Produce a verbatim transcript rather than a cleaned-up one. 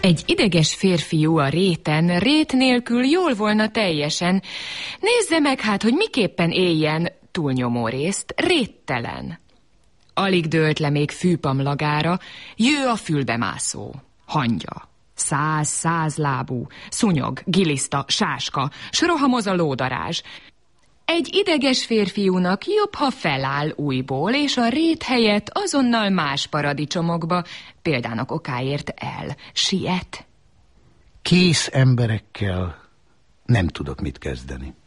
Egy ideges férfiú a réten, rét nélkül jól volna teljesen. Nézze meg hát, hogy miképpen éljen, túlnyomó részt, réttelen. Alig dőlt le még fűpamlagára, jő a fülbemászó, hangya. Száz, százlábú, szúnyog, giliszta, sáska, s rohamoz a lódarázs. Egy ideges férfiúnak jobb, ha feláll újból, és a rét helyett azonnal más paradicsomokba, példának okáért el, siet. Kész emberekkel nem tudok mit kezdeni.